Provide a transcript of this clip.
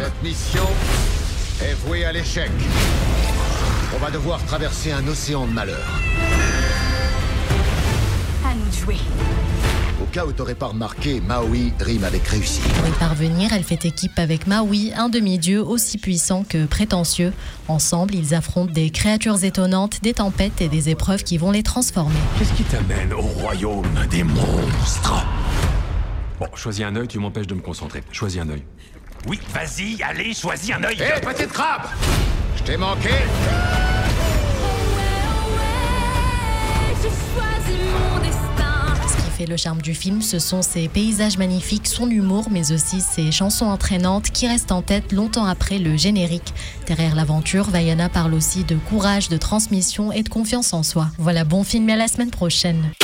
Votre mission est vouée à l'échec. On va devoir traverser un océan de malheur. À nous de jouer. Au cas où t'aurais pas remarqué, Maui rime avec réussite. Pour y parvenir, elle fait équipe avec Maui, un demi-dieu aussi puissant que prétentieux. Ensemble, ils affrontent des créatures étonnantes, des tempêtes et des épreuves qui vont les transformer. Qu'est-ce qui t'amène au royaume des monstres? Bon, choisis un œil, tu m'empêches de me concentrer. Choisis un œil. Oui, vas-y, allez, choisis un œil. Hé, petite crabe! Je t'ai manqué? Ce qui fait le charme du film, ce sont ses paysages magnifiques, son humour, mais aussi ses chansons entraînantes qui restent en tête longtemps après le générique. Derrière l'aventure, Vaiana parle aussi de courage, de transmission et de confiance en soi. Voilà, bon film et à la semaine prochaine.